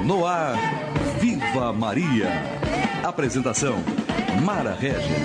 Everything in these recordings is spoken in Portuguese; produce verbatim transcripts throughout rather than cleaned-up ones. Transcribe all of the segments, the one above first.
No ar, Viva Maria. Apresentação, Mara Regis.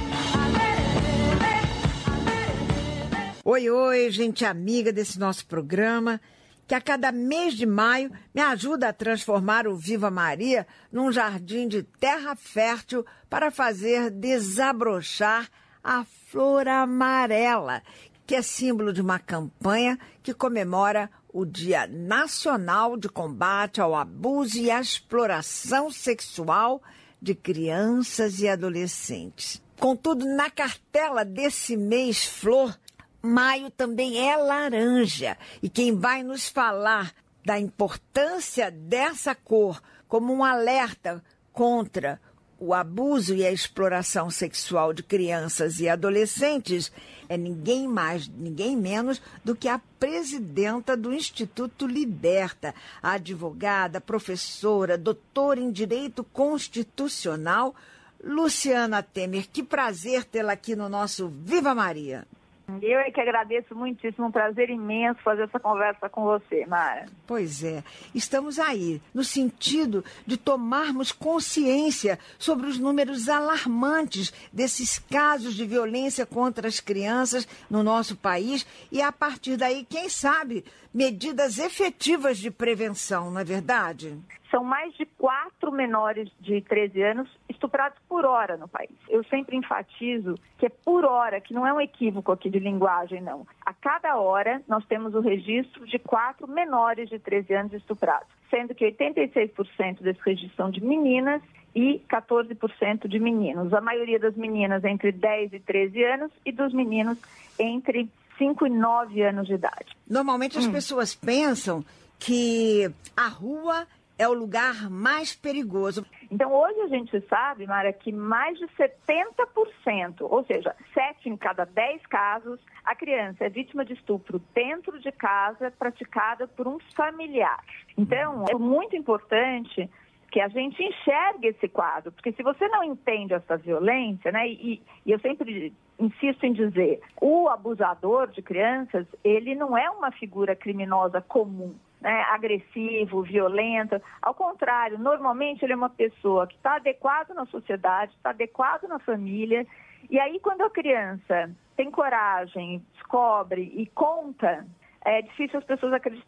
Oi, oi, gente amiga desse nosso programa, que a cada mês de maio me ajuda a transformar o Viva Maria num jardim de terra fértil para fazer desabrochar a flor amarela, que é símbolo de uma campanha que comemora o Dia Nacional de Combate ao Abuso e à Exploração Sexual de Crianças e Adolescentes. Contudo, na cartela desse mês flor, maio também é laranja. E quem vai nos falar da importância dessa cor como um alerta contra o abuso e a exploração sexual de crianças e adolescentes é ninguém mais, ninguém menos do que a presidenta do Instituto Liberta, a advogada, professora, doutora em Direito Constitucional, Luciana Temer. Que prazer tê-la aqui no nosso Viva Maria. Eu é que agradeço muitíssimo, um prazer imenso fazer essa conversa com você, Mara. Pois é, estamos aí, no sentido de tomarmos consciência sobre os números alarmantes desses casos de violência contra as crianças no nosso país e, a partir daí, quem sabe, medidas efetivas de prevenção, não é verdade? São mais de quatro menores de treze anos estuprados por hora no país. Eu sempre enfatizo que é por hora, que não é um equívoco aqui de linguagem, não. A cada hora nós temos o registro de quatro menores de treze anos estuprados, sendo que oitenta e seis por cento desses registros são de meninas e quatorze por cento de meninos. A maioria das meninas entre dez e treze anos e dos meninos entre cinco e nove anos de idade. Normalmente as hum. pessoas pensam que a rua é o lugar mais perigoso. Então, hoje a gente sabe, Mara, que mais de setenta por cento, ou seja, sete em cada dez casos, a criança é vítima de estupro dentro de casa, praticada por um familiar. Então, é muito importante que a gente enxergue esse quadro, porque se você não entende essa violência, né, e, e eu sempre insisto em dizer, o abusador de crianças, ele não é uma figura criminosa comum, né, agressivo, violento. Ao contrário, normalmente ele é uma pessoa que está adequado na sociedade, está adequado na família, e aí quando a criança tem coragem, descobre e conta, é difícil as pessoas